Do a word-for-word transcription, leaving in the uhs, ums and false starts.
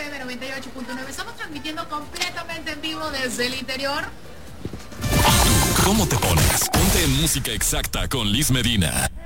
F M noventa y ocho punto nueve. Estamos transmitiendo completamente en vivo desde el interior. ¿Cómo te pones? Ponte en Música Exacta con Liz Medina.